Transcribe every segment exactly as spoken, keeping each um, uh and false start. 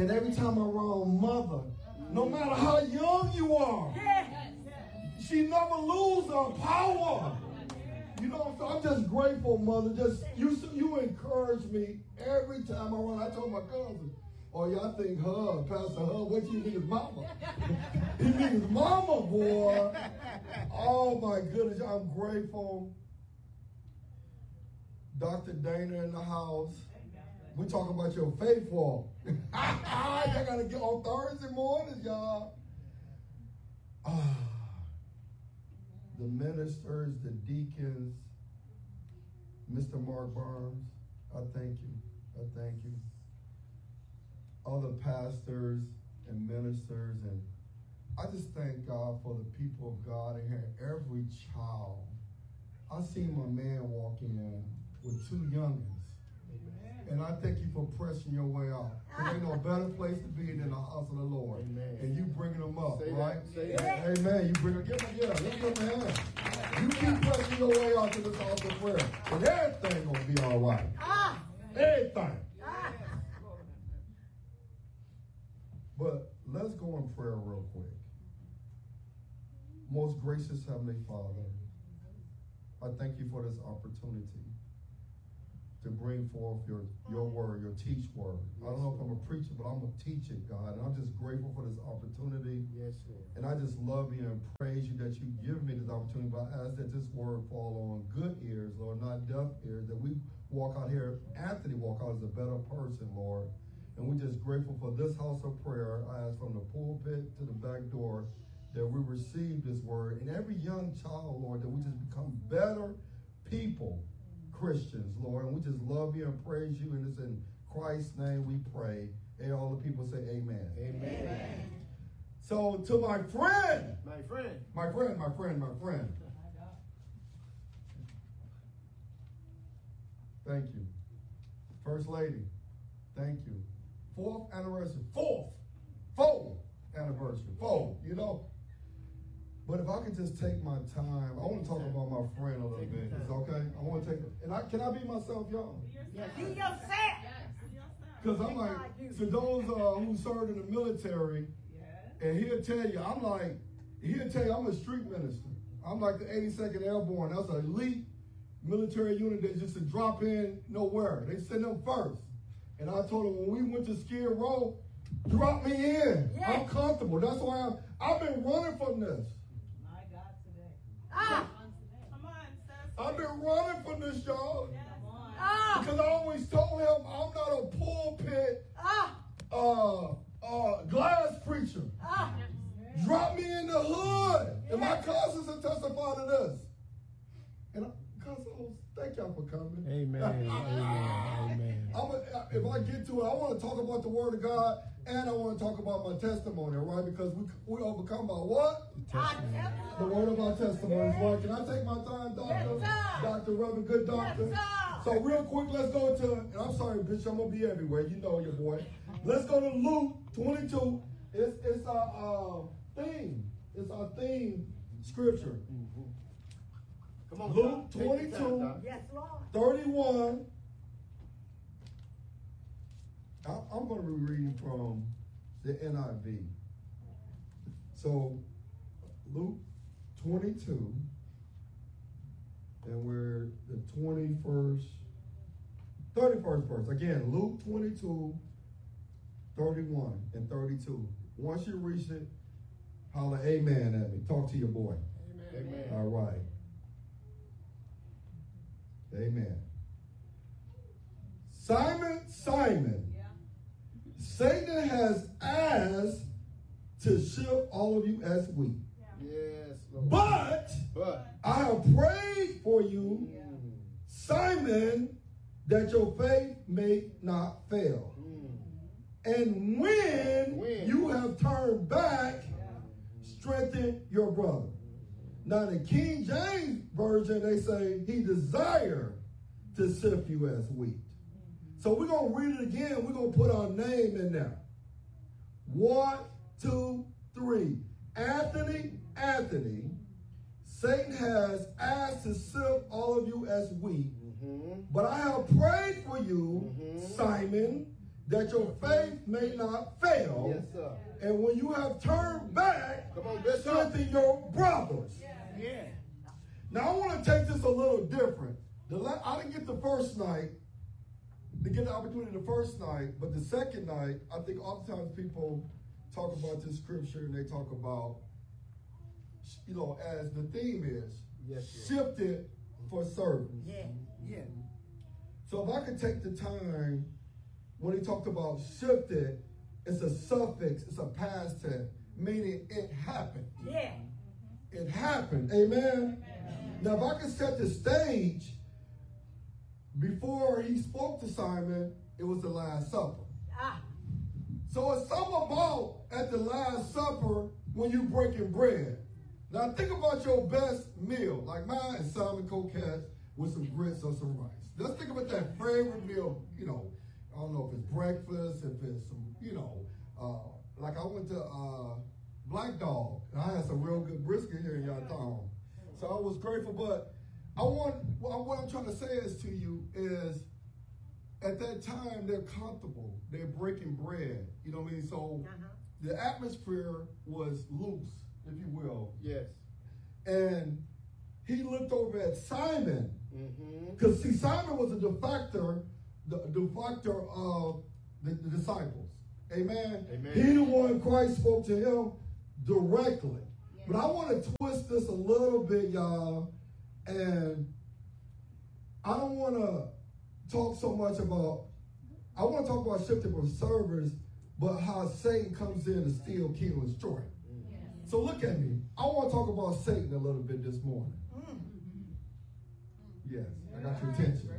And every time I'm around mother, no matter how young you are, she never loses her power. You know, so I'm just grateful, mother. Just you, you encourage me every time I run. I told my cousin, "Oh, y'all think her, Pastor her? What you think is mama? He means mama, boy." Oh my goodness, I'm grateful. Doctor Dana in the house. We talking about your faith walk. I gotta get on Thursday mornings, y'all. Ah. The ministers, the deacons, Mister Mark Barnes, I thank you. I thank you. Other pastors and ministers, and I just thank God for the people of God in here. Every child. I seen my man walk in with two youngins. Amen. And I thank you for pressing your way out. There ain't no better place to be than the house of the Lord. Amen. And you bringing them up, Say right? That. Amen. You bring them, give them, yeah, let's give them a hand. You keep pressing your way out to this house of prayer. And everything gonna be all right. Ah. Everything. Ah. But let's go in prayer real quick. Most gracious Heavenly Father, I thank you for this opportunity to bring forth your, your word, your teach word. Yes, I don't know if I'm a preacher, but I'm going to teach it, God. And I'm just grateful for this opportunity. Yes, Lord. And I just love you and praise you that you give me this opportunity. But I ask that this word fall on good ears, Lord, not deaf ears, that we walk out here, Anthony walk out as a better person, Lord. And we're just grateful for this house of prayer. I ask from the pulpit to the back door that we receive this word. And every young child, Lord, that we just become better people, Christians, Lord, and we just love you and praise you, and it's in Christ's name we pray. And all the people say amen. Amen. Amen. So to my friend, my friend, my friend, my friend, my friend. Thank you. First Lady, thank you. Fourth anniversary, fourth, fourth anniversary, fourth, you know. But if I could just take my time, I want to talk about my friend a little bit. It's okay? I want to take it. And I, can I be myself, y'all? Yes. Be yourself. Because I'm like, to those uh, who served in the military, and he'll tell you, I'm like, he'll tell you I'm a street minister. I'm like the eighty-second Airborne. That's an elite military unit that just to drop in nowhere. They send them first. And I told them, when we went to Skid Row, drop me in. Yes. I'm comfortable. That's why I'm, I've been running from this. Ah. Come on, sis. I've been running from this, y'all. Yes. Ah. Because I always told him I'm not a pulpit Ah. uh, uh, glass preacher. Ah. Drop me in the hood. And my cousins will testify to this. And I, cousins, thank y'all for coming. Amen. Amen. Amen. I'm a, if I get to it, I want to talk about the word of God, and I want to talk about my testimony, right? Because we we overcome by what? The, the word of our testimony. Right? Can I take my time, Doctor? Yes, Doctor Reverend, good doctor. Yes, so real quick, let's go to, and I'm sorry, bitch, I'm going to be everywhere. You know your boy. Let's go to Luke twenty-two. It's, it's our uh, theme. It's our theme scripture. Mm-hmm. Come on, Luke twenty-two, time, yes, Lord. thirty-one. I, I'm going to be reading from the N I V. So, Luke twenty-two, and we're the twenty-first, thirty-first verse. Again, Luke twenty-two, thirty-one and thirty-two. Once you reach it, holler amen at me. Talk to your boy. Amen. Amen. All right. Amen. Simon, Simon, yeah. Satan has asked to shift all of you as wheat. Yeah. Yes, Lord. But, but I have prayed for you, yeah. Simon, that your faith may not fail. Mm. And when, when you have turned back, yeah. strengthen your brother. Now, in the King James Version, they say he desired to sift you as wheat. So we're going to read it again. We're going to put our name in there. One, two, three. Anthony, Anthony, Satan has asked to sift all of you as wheat. Mm-hmm. But I have prayed for you, mm-hmm. Simon, that your faith may not fail. Yes, sir. And when you have turned back, Come on, Bishop. strengthen your brothers. Yeah. Now, I want to take this a little different. The la- I didn't get the first night, to get the opportunity the first night, but the second night, I think oftentimes people talk about this scripture and they talk about, you know, as the theme is, Yes, yes. shifted for service. Yeah, yeah. So if I could take the time, when he talked about shifted, it's a suffix, it's a past tense, meaning it happened. Yeah. It happened. Amen? Amen. Now, if I could set the stage, before he spoke to Simon, it was the Last Supper. Ah. So it's something about at the Last Supper when you breaking bread. Now think about your best meal, like mine and Simon Coquette with some grits or some rice. Let's think about that favorite meal, you know, I don't know if it's breakfast, if it's some, you know, uh, like I went to uh, Black Dog, and I had some real good brisket here in y'all town. So I was grateful, but I want, what I'm trying to say is to you is, at that time, they're comfortable. They're breaking bread. You know what I mean? So Uh-huh. the atmosphere was loose, if you will. Yes. And he looked over at Simon. Mm-hmm. Because, see, Simon was a defector, the defector of the, the disciples. Amen? Amen. He the one Christ spoke to him directly. Yeah. But I want to twist this a little bit, y'all. And I don't want to talk so much about, I want to talk about shifting from servers, but how Satan comes in to steal, kill, and destroy. Yeah. So look at me. I want to talk about Satan a little bit this morning. Yes, I got your attention.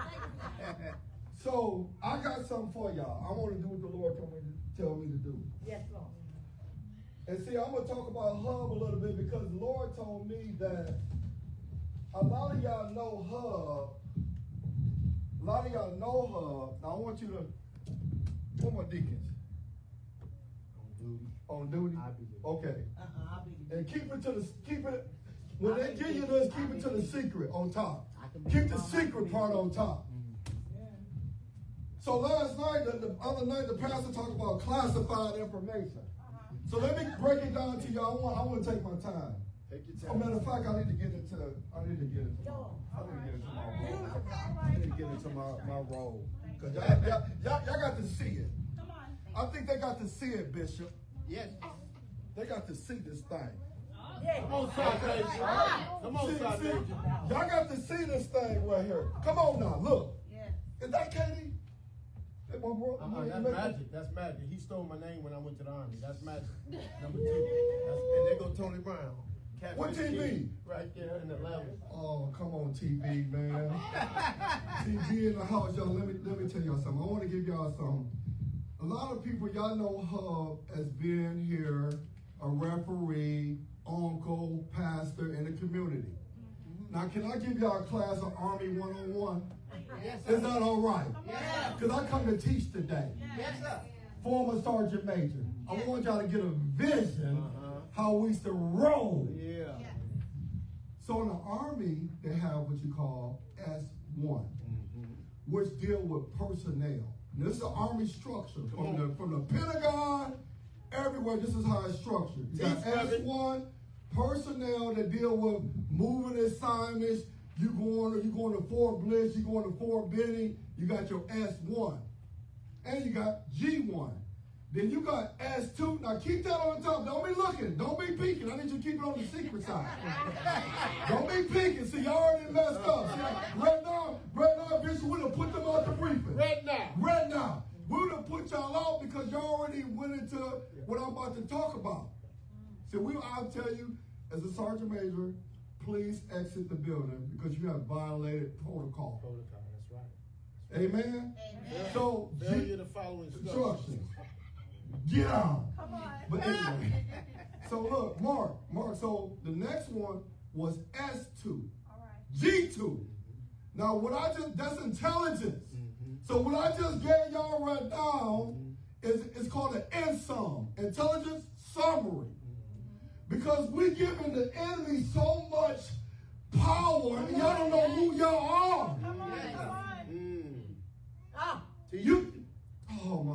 So I got something for y'all. I want to do what the Lord told me to tell me to do. Yes, Lord. And see, I'm going to talk about Hub a little bit because the Lord told me that a lot of y'all know Hub. A lot of y'all know Hub. Now I want you to, one more deacons. On duty. On duty? I'll be there. Okay. Uh-uh, I'll be And keep it to the, keep it, when they give you this, keep it to the secret on top. Keep the secret part on top. So last night, the, the other night, the pastor talked about classified information. So let me break it down to y'all. I want, I want to take my time. Take your As a time. matter of fact, I need to get into, I need to get into, I need to get into my role. I need to get into my, my role. Because y'all, y'all, y'all, y'all got to see it. I think they got to see it, Bishop. Yes. They got to see this thing. Yeah. Come on, South Asia. Come on, See, South see, Asia. y'all got to see this thing right here. Come on now, look. Yeah. Is that Katie? That my bro? Uh-uh, you that's make- magic. That's magic. He stole my name when I went to the army. That's magic. Number two. That's, and there go Tony Brown. Catfish What T V? King, right there in the level. Oh, come on, T V, man. T V in the house, y'all. Let me let me tell y'all something. I want to give y'all some. A lot of people, y'all know Hub as being here, a referee, uncle, pastor in the community. Now, can I give y'all a class of Army one oh one? Yes, Is that all right? Yes. Because I come to teach today. Yes, sir. Former Sergeant Major. I want y'all to get a vision Uh-huh. how we used to roll. Yeah. So in the Army, they have what you call S one, Mm-hmm. which deal with personnel. Now, this is the Army structure. From the, from the Pentagon, everywhere, this is how it's structured. You got Teach, S brother. one, personnel that deal with moving assignments. You going to, you going to Fort Bliss, you going to Fort Benning, you got your S one. And you got G one. Then you got S two. Now keep that on top. Don't be looking. Don't be peeking. I need you to keep it on the secret side. Don't be peeking. See, y'all already messed up. See, right now, right now, Bishop, we done put them out the briefing. Right now. Right now. We done put y'all out because y'all already went into what I'm about to talk about. So we, I'll tell you, as a Sergeant Major, please exit the building because you have violated protocol. Protocol, that's right. Amen? Amen. So, Failure to follow instructions. instructions. Get on. Come on. But anyway, so look, Mark, Mark, so the next one was S two, All right. G two. Now, what I just, that's intelligence. Mm-hmm. So what I just gave y'all right now is, is called an N S O M, intelligence summary. Because we're giving the enemy so much power, and y'all don't know who y'all are. Come on. Come on. Mm. Ah. You, oh my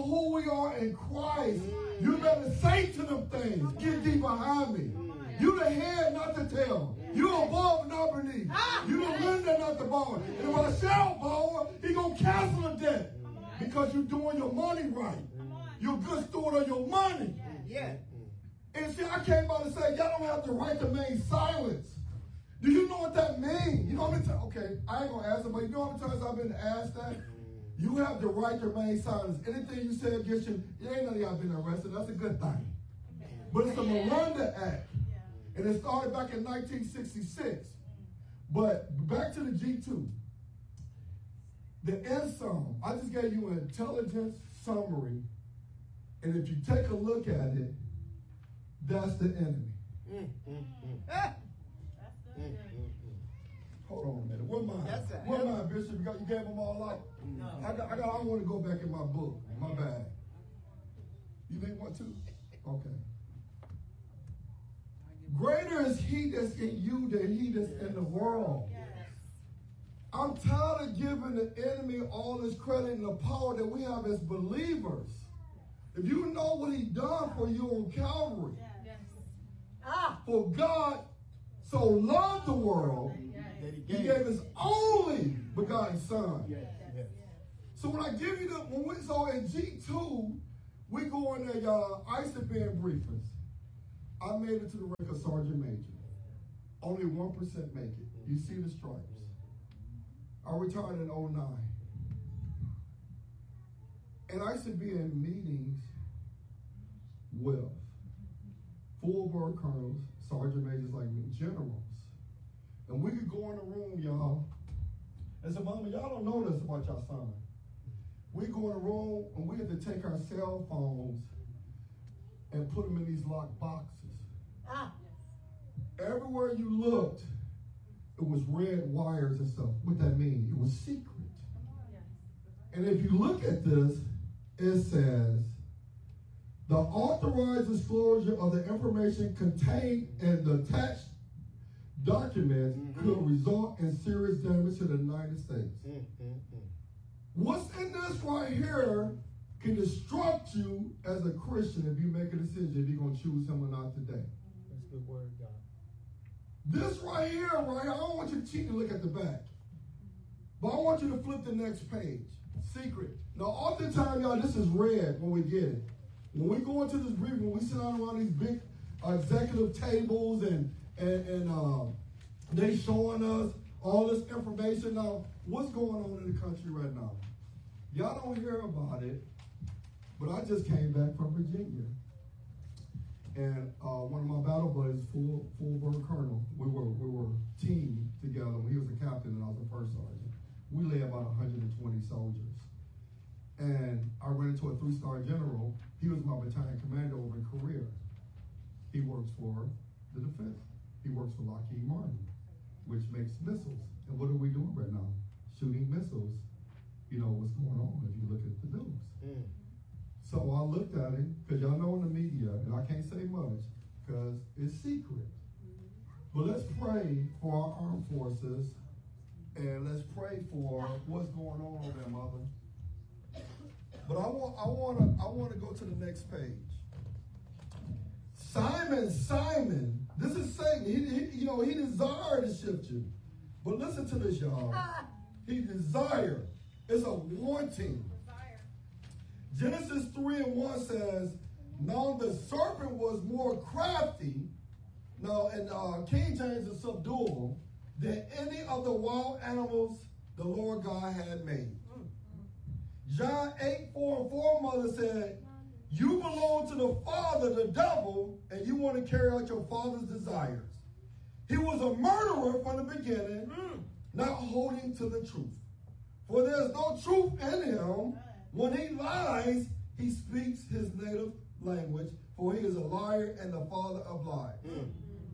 who we are in Christ, you better say to them things, get thee behind me. You the head, not the tail. You above, not beneath. You the lender, not the borrower. And if I shall borrow, he gonna cancel the debt because you're doing your money right. You're a good steward of your money. Yeah. And see, I came by to say, y'all don't have the right to remain silent. Do you know what that means? You know how many times, okay, I ain't gonna ask them, but you know how many times I've been asked that? You have the right to remain silent. Anything you say against you, it ain't none of y'all been arrested. That's a good thing. But it's a Miranda Act. And it started back in nineteen sixty-six. But back to the G two. The end sum, I just gave you an intelligence summary. And if you take a look at it, that's the enemy. Mm, mm, mm. Ah. Mm, mm, mm. Hold on a minute. Where mine? That's a Where mine, Bishop? You, got, you gave them all out? No. I got. I got. I want to go back in my book. My bag. You think what too? Okay. Greater is he that's in you than he that's in the world. Yes. I'm tired of giving the enemy all this credit and the power that we have as believers. If you know what he done for you on Calvary, yes. ah, for God so loved the world, yes. that he gave, he gave his only begotten son. Yes. Yes. So when I give you the, when we, so in G two, we go in there, y'all, I used to be in briefings. I made it to the rank of Sergeant Major. Only one percent make it. You see the stripes. I retired in oh nine. And I used to be in meetings with full bird colonels, sergeant majors like me, generals. And we could go in the room, y'all, and say, Mama, y'all don't know this about your son. We go in the room and we had to take our cell phones and put them in these locked boxes. Ah. Everywhere you looked, it was red wires and stuff. What that mean? It was secret. And if you look at this, it says, the authorized disclosure of the information contained in the attached documents mm-hmm. could result in serious damage to the United States. Mm-hmm. What's in this right here can destruct you as a Christian if you make a decision if you're going to choose him or not today. That's a good word, God. This right here, right here, I don't want you to cheat and look at the back. But I want you to flip the next page. Secret. Now, oftentimes, y'all, this is red when we get it. When we go into this briefing, when we sit down around these big uh, executive tables and, and, and uh, they showing us all this information. Now, what's going on in the country right now? Y'all don't hear about it, but I just came back from Virginia. And uh, one of my battle buddies, full full bird colonel, we were we were team together. He was a captain and I was a first sergeant. We lay about one hundred twenty soldiers. And I ran into a three-star general. He was my battalion commander over in Korea. He works for the defense. He works for Lockheed Martin, which makes missiles. And what are we doing right now? Shooting missiles. You know what's going on if you look at the news. Mm. So I looked at it, because y'all know in the media, and I can't say much, because it's secret. But let's pray for our armed forces, and let's pray for what's going on over there, Mother. But I want, I want to, I want to go to the next page. Simon, Simon, this is Satan. He, he, you know, he desired to shift you. But listen to this, y'all. He desired. It's a wanting. Genesis three and one says, now the serpent was more crafty, now in uh, King James is subduable, than any of the wild animals the Lord God had made. John eight, four and four, Mother said, you belong to the father, the devil, and you want to carry out your father's desires. He was a murderer from the beginning, not holding to the truth. For there's no truth in him. When he lies, he speaks his native language, for he is a liar and the father of lies. Mm.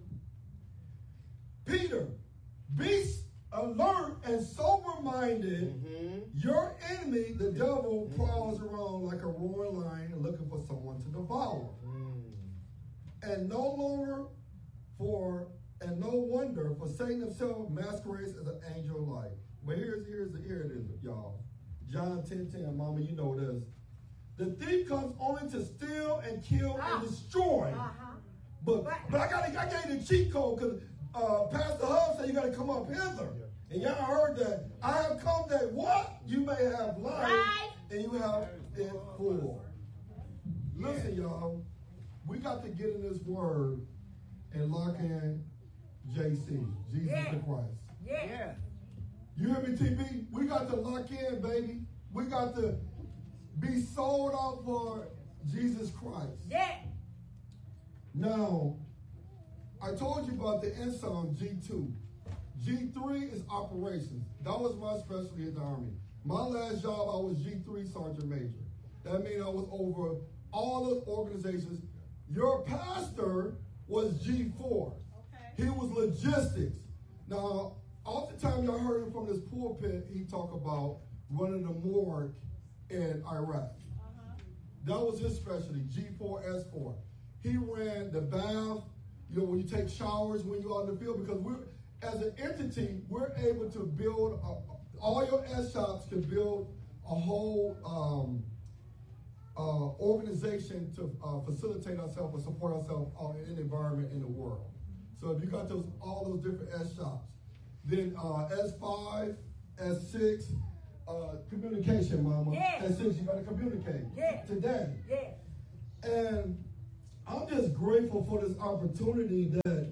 Peter, be alert and sober-minded. Mm-hmm. Your enemy, the devil, mm-hmm. prowls around like a roaring lion looking for someone to devour. Mm. And no longer for, and no wonder, for Satan himself masquerades as an angel of light. But here's, here's, here it is, y'all. John ten ten, Mama, you know this. The thief comes only to steal and kill Ah. and destroy. Uh-huh. But Right. but I got I gave you the cheat code because uh, Pastor Hub said you got to come up hither. And y'all heard that. I have come that what? You may have life Right. and you have it full. Listen, y'all. We got to get in this word and lock in J C, Jesus Yeah. the Christ. Yeah. Yeah. You hear me, T B? We got to lock in, baby. We got to be sold out for Jesus Christ. Yeah. Now, I told you about the ensign G two. G three is operations. That was my specialty in the Army. My last job, I was G three Sergeant Major. That means I was over all the organizations. Your pastor was G four. Okay. He was logistics. Now, all the time y'all heard him from this pulpit, he talk about running the morgue in Iraq. Uh-huh. That was his specialty, G four S four. He ran the bath, you know, when you take showers when you're on the field, because we're, as an entity, we're able to build, a, all your S shops can build a whole um, uh, organization to uh, facilitate ourselves or support ourselves in the environment in the world. So if you got those all those different S shops, then uh, S five, S six, uh, communication, mama. Yeah. S six, you got to communicate Yeah. today. Yeah. And I'm just grateful for this opportunity that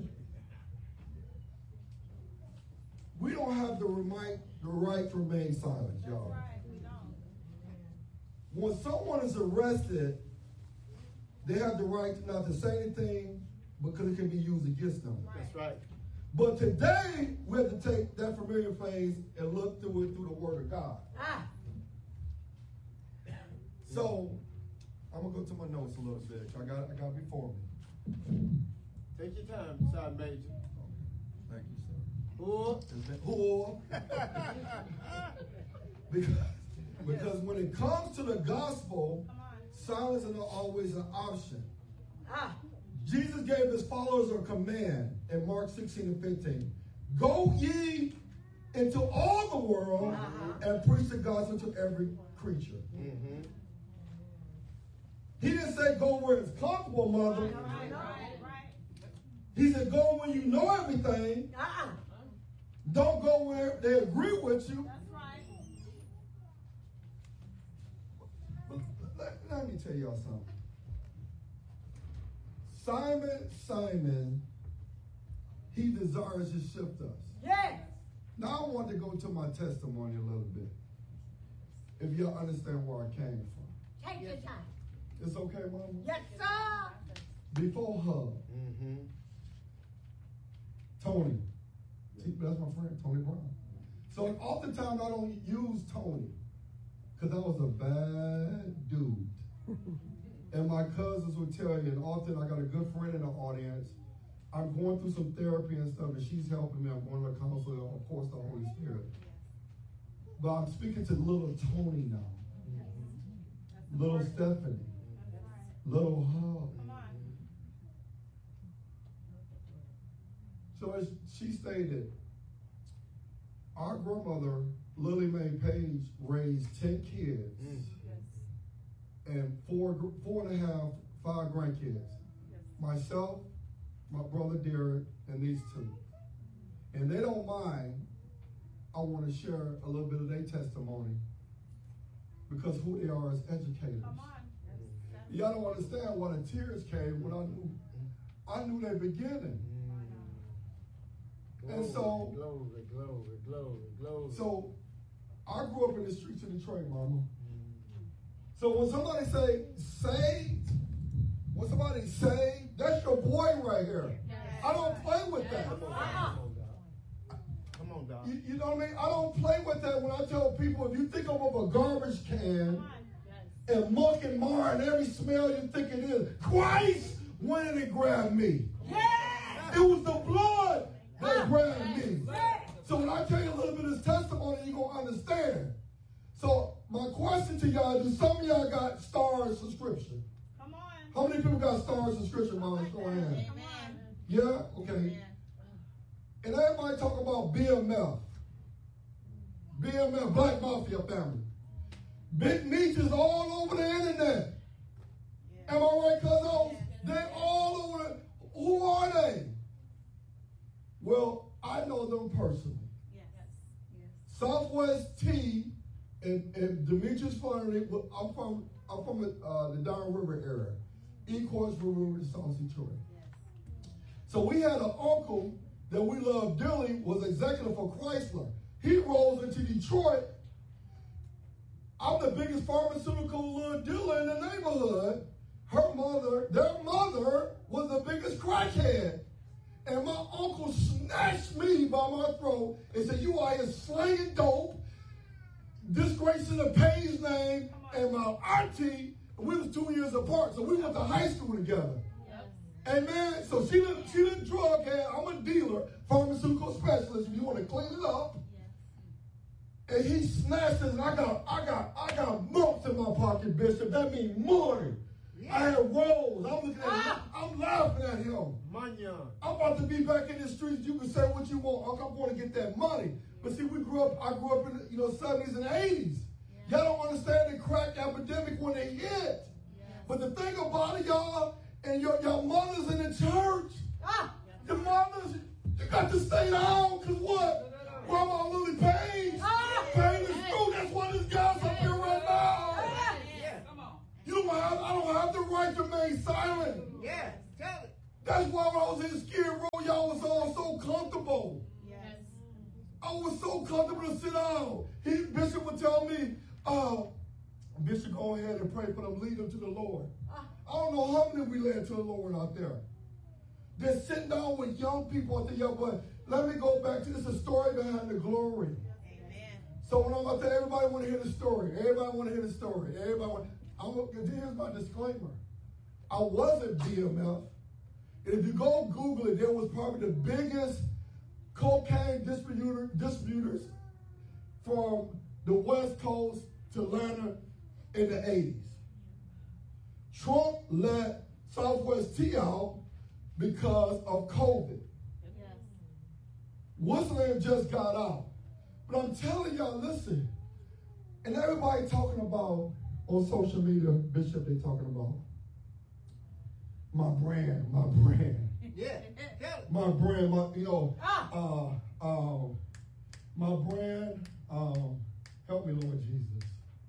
we don't have the right, the right to remain silent, y'all. Right. We don't. When someone is arrested, they have the right not to say anything because it can be used against them. That's right. But today, we have to take that familiar phrase and look through it through the Word of God. Ah. So, I'm gonna go to my notes a little bit. I got, I got it before me. Take your time, Sergeant Major. Thank you, sir. Who? Or because, because when it comes to the gospel, Come on. silence is not always an option. Ah. Jesus gave his followers a command in Mark sixteen and fifteen. Go ye into all the world Uh-huh. and preach the gospel to every creature. Mm-hmm. He didn't say go where it's comfortable, mother. Right, right, right. He said go when you know everything. Uh-uh. Don't go where they agree with you. That's right. But let, let me tell y'all something. Simon, Simon, he desires to shift us. Yes. Now I want to go to my testimony a little bit. If y'all understand where I came from. Take your time. It's okay, Mama? Yes, sir. Before her, Mm-hmm. Tony. See, that's my friend, Tony Brown. So oftentimes I don't use Tony because I was a bad dude. And my cousins would tell you, and often I got a good friend in the audience. I'm going through some therapy and stuff, and she's helping me. I'm going to a counselor, of course, the Holy Spirit. But I'm speaking to little Tony now, little Stephanie, little Hub. Come on. So as she stated, our grandmother, Lily Mae Page, raised ten kids Mm. and four, four and a half, five grandkids. Myself, my brother Derek, and these two. And they don't mind. I want to share a little bit of their testimony because who they are as educators. Come on. Y'all don't understand why the tears came when I knew, I knew their beginning. Glory, And so- glory, glory, glory, glory. So I grew up in the streets of Detroit, Mama. So when somebody say saved, when somebody saved, that's your boy right here. I don't play with that. Come on, Uh-uh. Dog. Come on, dog. You, you know what I mean? I don't play with that when I tell people, if you think of a garbage can Come on. and muck and mar and every smell you think it is, Christ went in and grabbed me. Yeah. It was the blood that grabbed me. Yeah. So when I tell you a little bit of this testimony, you're going to understand. So my question to y'all, do some of y'all got Stars subscription? Come on. How many people got Stars subscription, Mama? Show your hand. Come on. Yeah? Okay. And everybody talk about B M F. B M F, Black Mafia family. Big Meech is all over the internet. funny. I'm from I'm from uh, the Down River area, Ecorse River, South Detroit. So we had an uncle that we loved dearly, was executive for Chrysler. He rolls into Detroit. I'm the biggest pharmaceutical dealer in the neighborhood. Her mother, their mother, was the biggest crackhead. And my uncle snatched me by my throat and said, you are here slinging dope, disgracing the Payne's name, and my auntie, we was two years apart, so we went to high school together. And man, so she did she did drug head. I'm a dealer, pharmaceutical specialist. If you want to clean it up, and he snatched it, and I got I got I got months in my pocket, Bishop. That means money. Yeah. I had rolls. I'm looking at ah. him. I'm laughing at him. Manya. I'm about to be back in the streets. You can say what you want. I'm going to get that money. But see, we grew up. I grew up in the you know seventies and eighties. Yeah. Y'all don't understand the crack epidemic when it hit. Yeah. But the thing about it, y'all. And your, your mothers in the church, ah, your mothers, you got to stay down, because what? Grandma Lily Payne, ah, Payne is through. That's why this guy's up here right now. Ah, yeah. Come on. You don't have, I don't have the right to remain silent. Yeah, tell it. That's why when I was in Skid Row, y'all was all so comfortable. Yes. I was so comfortable to sit down. He, Bishop would tell me, uh, Bishop, go ahead and pray for them, lead them to the Lord. Ah. I don't know how many we led to the Lord out there. They're sitting down with young people out there. Young, but let me go back to this, a story behind the glory. Amen. So when I'm out there, everybody want to hear the story. Everybody want to hear the story. Everybody want. I'm. Here's my disclaimer. I wasn't B M F. And if you go Google it, there was probably the biggest cocaine distributor distributors from the West Coast to Atlanta in the eighties. Trump let Southwest T out because of COVID. Yes. Whistling just got out. But I'm telling y'all, listen, and everybody talking about on social media, Bishop, they talking about my brand, my brand. Yeah. My brand, my, you know, ah. uh, um, my brand, um, help me, Lord Jesus.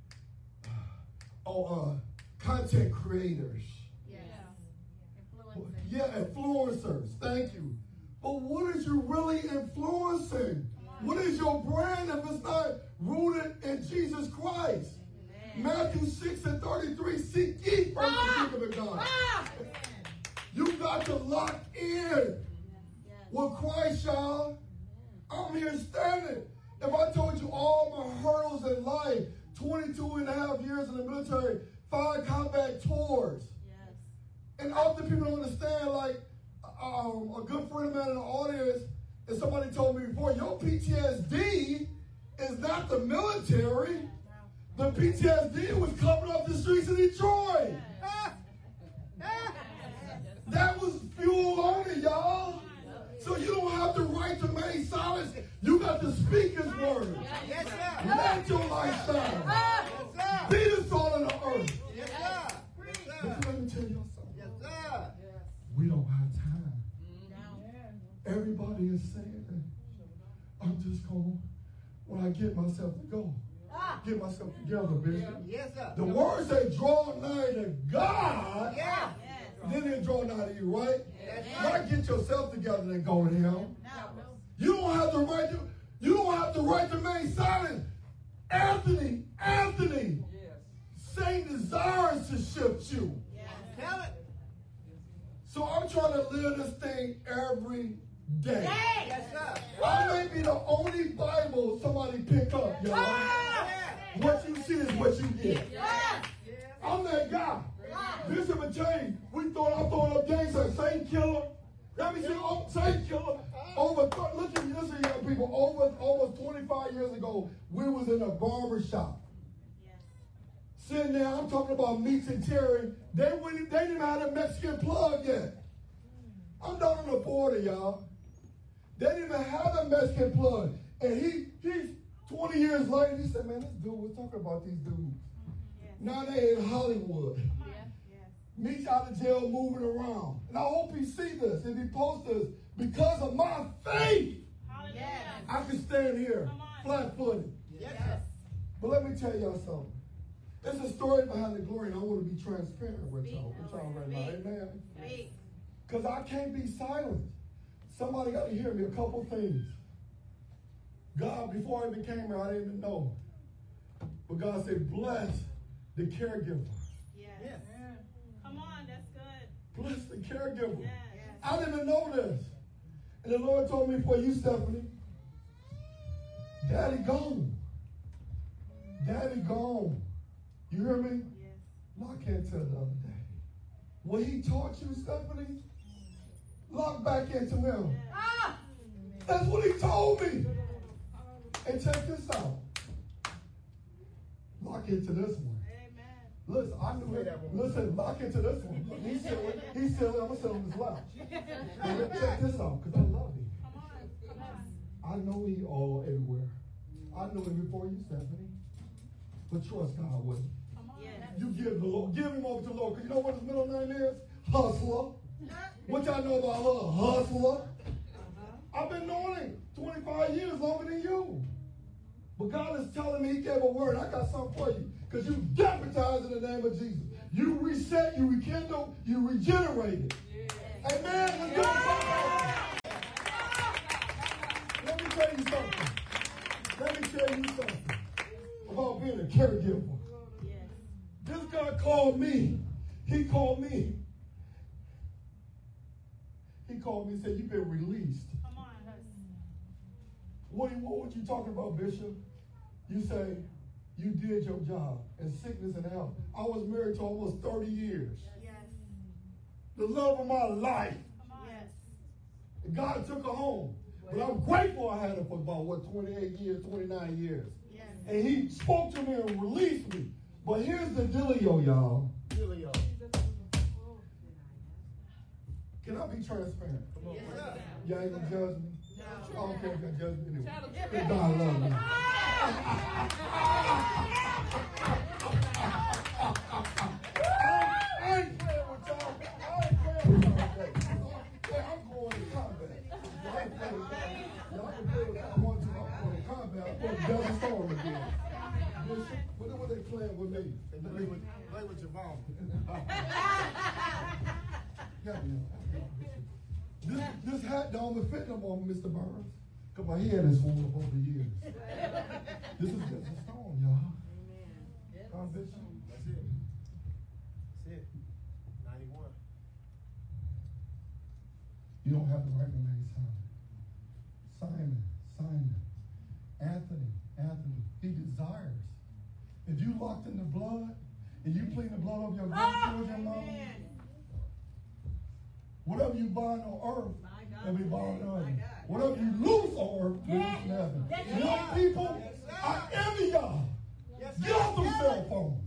Oh, uh, content creators. Yes. Influencers. Yeah, influencers. Thank you. But what is you really influencing? What is your brand if it's not rooted in Jesus Christ? Amen. Matthew six and thirty-three, seek ye first ah! the kingdom of God. Ah! You got to lock in yes. with Christ, y'all. I'm here standing. If I told you all my hurdles in life, twenty-two and a half years in the military, five combat tours. Yes. And often people don't understand, like, um, a good friend of mine in the audience, and somebody told me before, your P T S D is not the military. The P T S D was coming off the streets of Detroit. That was fuel on it, y'all. So you don't have the right to remain silent. You got to speak his word. Yes, sir. Let your light shine. Yes, sir. Be the salt of the earth. Yes, sir. But let me tell you something. Yes, sir. We don't have time. No. Everybody is saying that I'm just going, when I get myself to go, ah. get myself together, Bishop. Yes, sir. The word say, draw nigh to God. Yeah. Then he'll draw nigh to you, right? Yes. Not get yourself together and go to him. No. You don't have the right to, you don't have the right to remain silent. Anthony, Anthony, yes. Satan desires to shift you. Yes. Tell it. So I'm trying to live this thing every day. Yes, sir. I may be the only Bible somebody pick up, y'all. Ah. What you see is what you get. Yes. I'm that guy. Bishop and Jay, we thought I'm throwing up gangs like Satan killer. Let me see, oh, Satan killer. Over, look at listen, young people. Over almost twenty-five years ago, we was in a barber shop. Yes. Sitting there, I'm talking about Meats and Terry. They wouldn't, they didn't have a Mexican plug yet. I'm down on the border, y'all. They didn't even have a Mexican plug. And he, he's twenty years later, he said, man, this dude, we're talking about these dudes. Yes. Now they in Hollywood. Meets out of jail moving around. And I hope he see this and he posts this. Because of my faith, yes. I can stand here flat-footed. Yes. But let me tell y'all something. It's a story behind the glory, and I want to be transparent with y'all, with y'all right now. Amen. Because I can't be silent. Somebody got to hear me. A couple things. God, before I became here, I didn't even know. But God said, bless the caregiver. Yes. yes. Come on, that's good. Bless the caregiver. Yes. I didn't even know this. And the Lord told me for you, Stephanie, Daddy gone. Daddy gone. You hear me? Yes. No, I can't tell the other day. What he taught you, Stephanie, lock back into him. Ah! That's what he told me. And check this out. Lock into this one. Amen. Listen, I knew it. Listen, lock into this one. Look, he's still, he's still, I'm going to sit on his lap. But check this out, because I love him. Come on. Come on. I know he all everywhere. I knew him before you, Stephanie. But trust God with him. Come on. Yes. You give the Lord, give him over to the Lord. Because you know what his middle name is? Hustler. What y'all know about her? Hustler. Uh-huh. I've been knowing him twenty-five years longer than you. But God is telling me he gave a word. I got something for you. Because you deputize in the name of Jesus. You reset, you rekindle, you regenerate. Yeah. Amen. Let's go. Let me tell you something. Let me tell you something about being a caregiver. Yes. This guy called me. He called me. He called me and said, you've been released. Come on. What, what were you talking about, Bishop? You say, you did your job in sickness and health. I was married to almost thirty years. Yes. The love of my life. Come on. Yes. And God took her home. But I'm grateful I had her for about, what, twenty-eight years, twenty-nine years. Yes. And he spoke to me and released me. But here's the dealio, y'all. Dealio. Can I be transparent? Come on. Yes. Y'all ain't gonna judge me? No. I don't care if y'all judge me anyway. Because God loves me. I ain't playing with y'all. I ain't playing with y'all today. Hey, I'm going to combat. Y'all can play with y'all. Y'all can play with y'all. I want to. I'm going to combat. I'm going to Desert Storm again. Bishop, what are they playing with me? They play with, play with Javon. Yeah, yeah. This, this hat don't even fit no more, Mister Burns. Because my head is full up over the years. This is just a stone, y'all. God bless you. That's it. That's it. ninety-one. You don't have the right name, Simon. Simon, Simon. Anthony, Anthony. He desires. If you locked in the blood, and you plead the blood of your grandchildren, mom, whatever you bind on earth, will be bound on heaven. Whatever you loose on earth, will loose in heaven. Young people, I envy y'all. Get off them cell phones.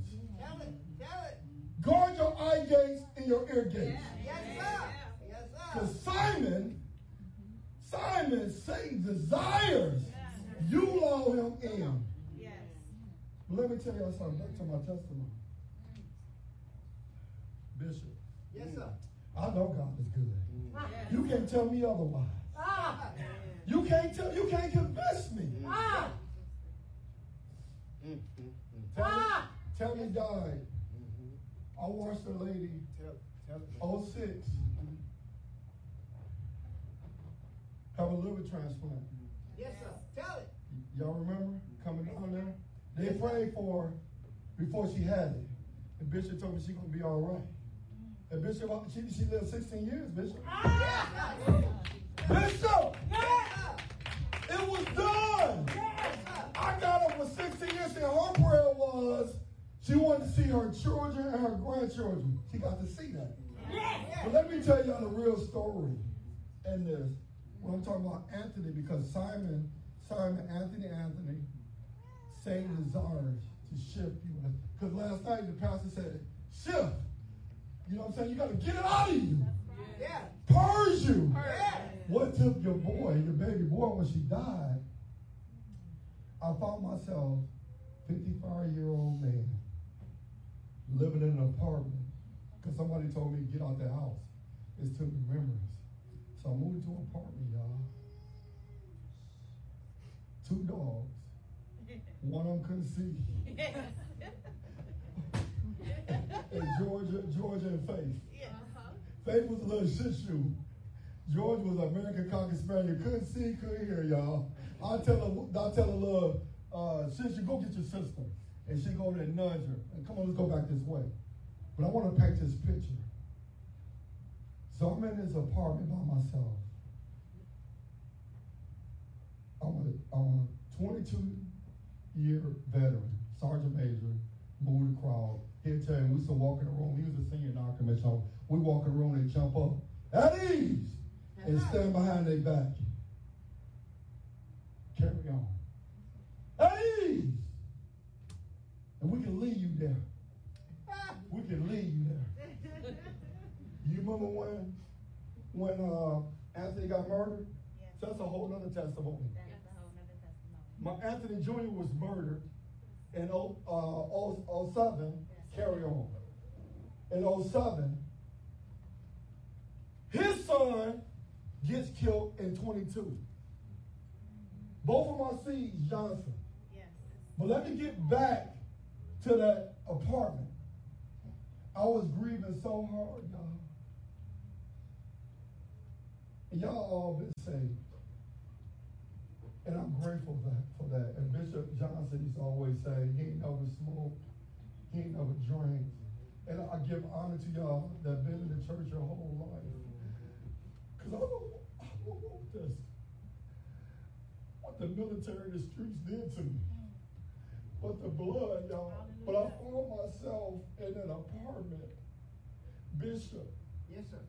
Guard your eye gates and your ear gates. Because Simon, Simon, Satan desires you allow him in. But let me tell y'all something. Back to my testimony. Bishop. Yes, sir. I know God is good. Yes. You can't tell me otherwise. Ah. You can't tell. You can't convince me. Ah. Tell, Ah. me, tell me died. I watched a lady. Tell, tell it. oh six. Have a liver transplant. Yes, sir. Tell it. Y'all remember coming down there? They prayed for her before she had it. And Bishop told me she's going to be all right. And Bishop, she, she lived sixteen years, Bishop. Ah. Bishop! Yes. It was done! Yes. I got her for sixteen years, and her prayer was she wanted to see her children and her grandchildren. She got to see that. Yes. But let me tell y'all the real story in this. When I'm talking about Anthony, because Simon, Simon, Anthony, Anthony, Satan desires to shift you. Because last night the pastor said, shift. You know what I'm saying? You got to get it out of you. Yeah. Purge you. Yeah. What took your boy, your baby boy, when she died? I found myself, fifty-five-year-old man, living in an apartment. Because somebody told me to get out the house. It's to remembrance. So I moved to an apartment, y'all. Two dogs. One of them couldn't see. and Georgia, Georgia and Faith. Yeah. Uh-huh. Faith was a little shih tzu. George was an American Cocker Spaniel. Couldn't see, couldn't hear, y'all. I tell her, I tell her, little uh, shih tzu, go get your sister, and she go over there and nudge her. And come on, let's go back this way. But I want to paint this picture. So I'm in this apartment by myself. I'm a, I'm a twenty-two-year veteran, sergeant major, moved the crowd. He'll tell you, we used to walk in the room. He was a senior in our commission. We walk in the room and jump up, at ease, and stand behind their back. Carry on. At ease. And we can leave you there. We can leave you there. You remember when, when uh, Anthony got murdered? Yes. So that's a whole other testimony. That's a whole nother testimony. My Anthony Junior was murdered in oh, uh, oh seven. Carry on. In oh seven, his son gets killed in twenty-two. Both of my seeds, Johnson. Yes. But let me get back to that apartment. I was grieving so hard, y'all. And y'all all been saved. And I'm grateful for that, for that. And Bishop Johnson used to always say, he ain't never smoked, he ain't never drank. And I give honor to y'all that been in the church your whole life. Because I don't, I don't want this. What the military and the streets did to me. But the blood, y'all. But I found myself in an apartment. Bishop. Yes, sir.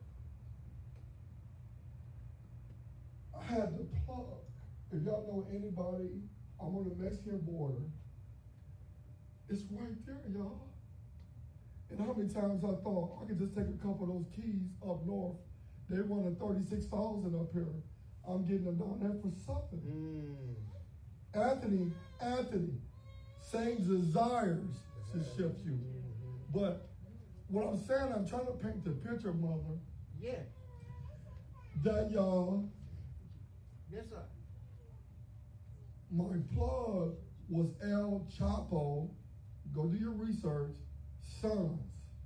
I had the plug. If y'all know anybody, I'm on the Mexican border. It's right there, y'all. And how many times I thought I could just take a couple of those keys up north. They running thirty-six thousand up here. I'm getting them down there for something. Mm. Anthony, Anthony, same desires to shift you. But what I'm saying, I'm trying to paint the picture, mother. Yeah. That y'all, Yes, sir. my plug was El Chapo, go do your research, sons.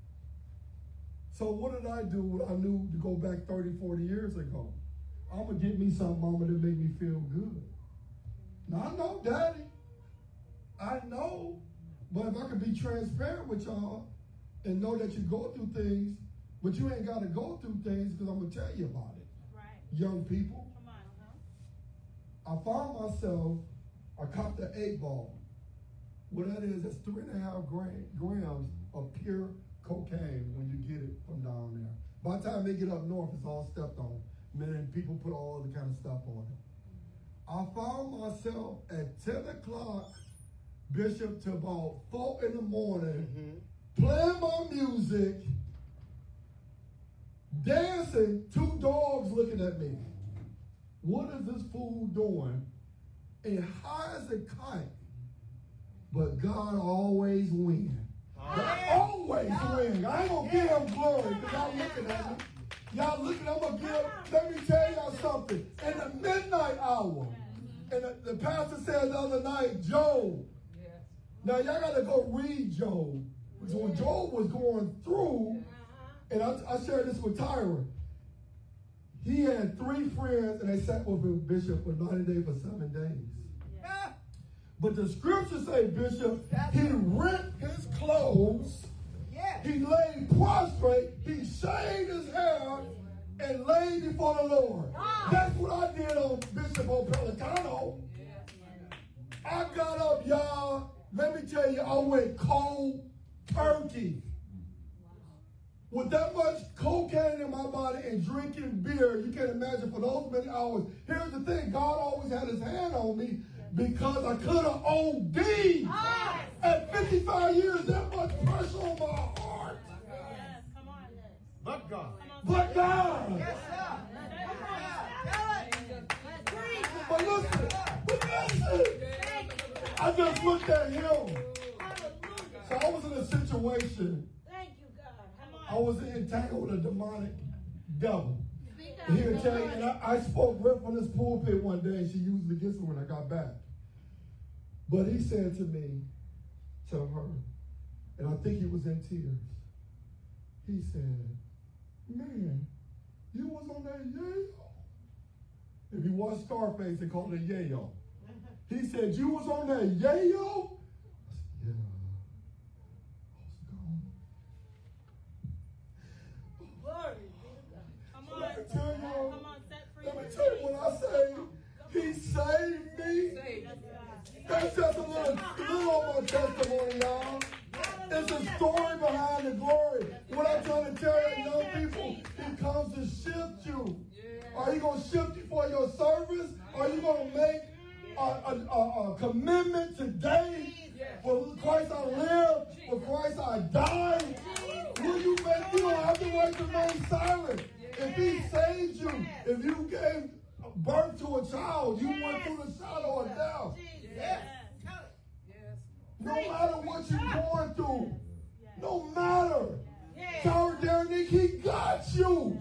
So what did I do what I knew to go back thirty, forty years ago? I'm going to get me some mama that make me feel good. Now, I know, Daddy. I know. But if I could be transparent with y'all and know that you go through things, but you ain't got to go through things because I'm going to tell you about it. Right. Young people. Come on, huh? I found myself, I copped the eight ball. What that is, that's three and a half gram, grams of pure cocaine when you get it from down there. By the time they get up north, it's all stepped on. Meaning people put all the kind of stuff on it. I found myself at ten o'clock, Bishop, to about four in the morning, mm-hmm. playing my music, dancing, two dogs looking at me. What is this fool doing? And high as a kite. But God always wins. God always wins. I ain't gonna give him glory because y'all looking at me. Y'all looking, I'm gonna give, let me tell y'all something. In the midnight hour, and the, the pastor said the other night, Job. Now y'all gotta go read Job. So when Job was going through, and I, I shared this with Tyra, he had three friends and they sat with him, Bishop, for ninety days for seven days. Yeah. But the scriptures say, Bishop, he rent his clothes, yeah. he lay prostrate, he shaved his hair, and laid before the Lord. Ah. That's what I did on Bishop on Pelicano. Yeah. I got up, y'all. Let me tell you, I went cold turkey. With that much cocaine in my body and drinking beer, you can't imagine for those many hours. Here's the thing, God always had his hand on me because I could have O D'd. Ah. At fifty-five years, that much pressure on my heart. Yes, come on. But God. But God. Yes, sir. But listen, but listen. I just looked at him. So I was in a situation. I was entangled with a demonic devil. And he'll tell you, and I, I spoke right from this pulpit one day, and she usually gets it when I got back. But he said to me, to her, and I think he was in tears, He said, man, you was on that yayo. If you watch Scarface, they call it yayo. He said, you was on that yayo? I said, yeah. Glory. Come on. Let me tell you, Come on, set free. let me tell you what I say. He saved me. That's just a little, little of my testimony, y'all. It's a story behind the glory. What I'm trying to tell you, young people, he comes to shift you. Are you going to shift you for your service? Are you going to make a, a, a, a commitment today? For Christ I live, for Christ I die. Will you make, you don't have the right to remain silent. If he saved you, if you gave birth to a child, you went through the shadow of death. Yes. No matter what you're going through, no matter. Tell Derek, he got you.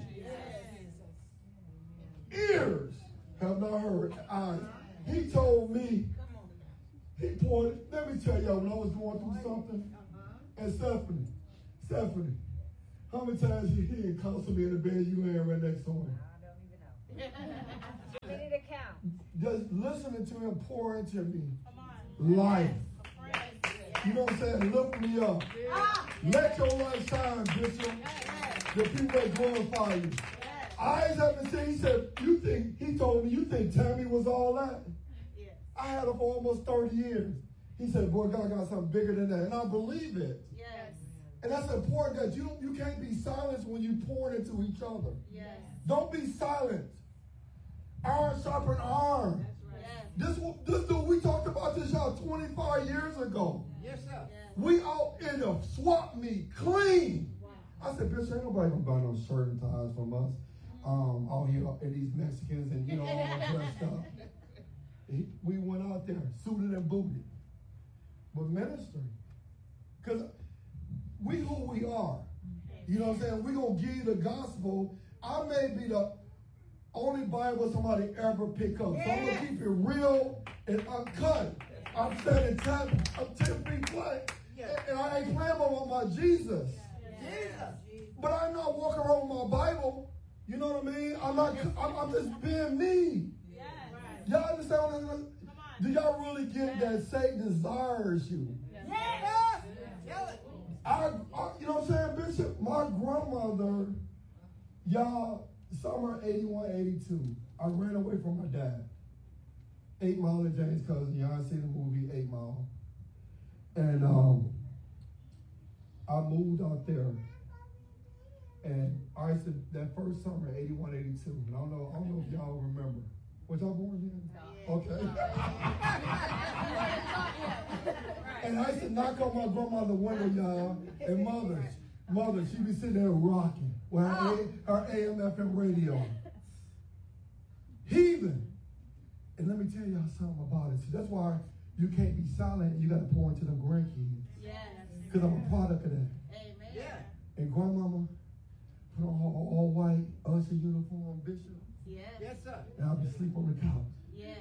Ears have not heard, eyes. He told me, he pointed, let me tell y'all, when I was going through something, and Stephanie, Stephanie, how many times you hear him counsel me in the bed you laying right next to him? I don't even know. We need to count. Just listening to him pour into me Come on. life. You know what I'm saying? Lift me up. Let your light shine, Bishop. The people that glorify you. Eyes haven't seen. He said, you think, he told me, you think Tammy was all that? I had her for almost thirty years. He said, boy, God got something bigger than that. And I believe it. Yes. And that's important that you you can't be silenced when you pour into each other. Yes. Don't be silent. Iron sharpen iron. Yes. This, this dude, we talked about this y'all twenty-five years ago. Yes, sir. We out in the swap meet clean. I said, bitch, ain't nobody gonna buy no shirt and ties from us. Um, out here in these Mexicans and you know all dressed up. He, we went out there suited and booted, but ministering, cause we who we are. You know what I'm saying? We gonna give you the gospel. I may be the only Bible somebody ever pick up. So I'm gonna keep it real and uncut. I'm standing ten, I'm ten feet flat, and, and I ain't playing about my Jesus. Jesus. But I'm not walking around with my Bible. You know what I mean? I'm not. I'm, I'm just being me. Yes. Y'all understand what I'm saying? Do y'all really get that Satan desires you? Yes. I, I, you know what I'm saying, Bishop? My grandmother, y'all, summer eighty-one, eighty-two, I ran away from my dad. Eight Mile and James' cousin. Y'all seen the movie Eight Mile. And um, I moved out there. And I said that first summer, eighty-one, eighty-two. And I don't know, I don't know if y'all remember. Was y'all born then? Okay. And I used to knock on my grandmother's window, y'all. And mother, mother, she be sitting there rocking with her, A, her A M F M radio. Heathen. And let me tell y'all something about it. See, that's why you can't be silent and you got to pour into them grandkids. Yes. Because I'm a product of that. Amen. Yeah. And grandmama put on her all white usher uniform, Bishop. Yes. Yes, sir. And I'll be asleep on the couch. Yes.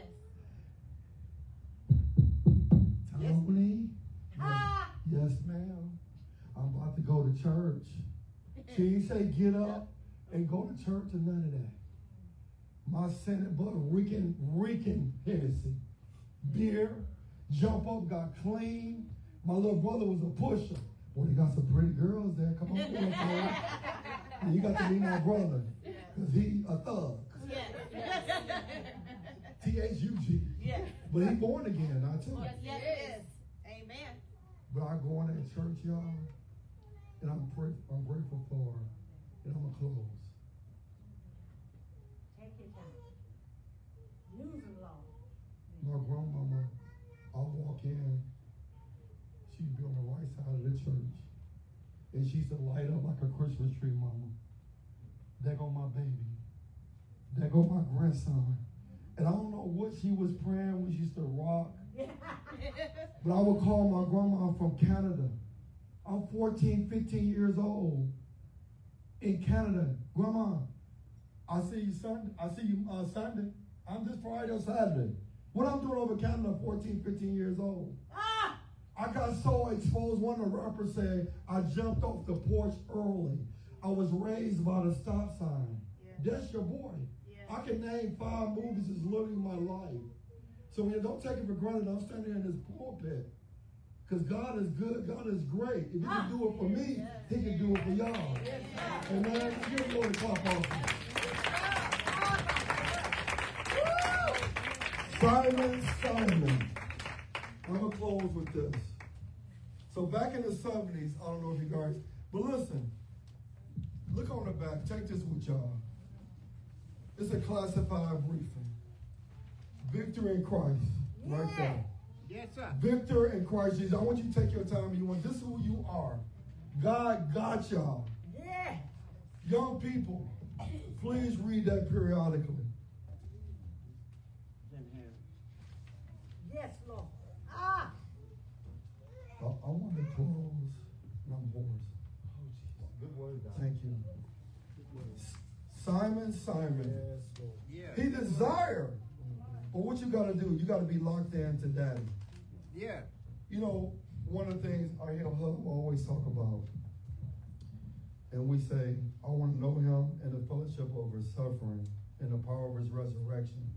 Tony? Ah. Yes, ma'am. I'm about to go to church. She didn't say get up and go to church or none of that. My Senate blood reeking, reeking Hennessy. Beer, jump up, got clean. My little brother was a pusher. Boy, they got some pretty girls there. Come on, boy, boy. And you got to be my brother. Because he a thug. Yes. T H U G. Yes. But he born again, I tell you. Yes, yes. Amen. But I go in that church, y'all, and I'm, pray, I'm grateful for her. And I'm going to close. Take your time. News along. My grandmama, I walk in, she'd be on the right side of the church. And she used to light up like a Christmas tree, mama. There go my baby. There go my grandson. And I don't know what she was praying when she used to rock. But I would call my grandma from Canada. I'm fourteen, fifteen years old in Canada. Grandma, I see you Sunday. I see you uh, Sunday. I'm just Friday or Saturday. What I'm doing over Canada, fourteen, fifteen years old. Ah! I got so exposed. One of the rappers said, I jumped off the porch early. I was raised by the stop sign. Yeah. That's your boy. Yeah. I can name five movies that's literally my life. So when you don't take it for granted, I'm standing in this pulpit. Because God is good, God is great. If he can do it for me, he can do it for y'all. Amen. Give him a clap off. Simon, Simon. I'm going to close with this. So back in the seventies, I don't know if you guys, but listen, look on the back. Take this with y'all. It's a classified briefing. Victor in Christ, right there. Yes, sir. Victor in Christ Jesus. I want you to take your time. You want this is who you are. God got y'all. Yeah. Young people, please read that periodically. Yes, Lord. Ah. I, I want to close. And I'm hoarse. Good word, God. Thank you. Simon, Simon. Yes, Lord. Yeah. He desired. But what you got to do, you got to be locked in to daddy. Yeah. You know, one of the things I hear Hub always talk about, and we say, I want to know him and the fellowship of his suffering and the power of his resurrection.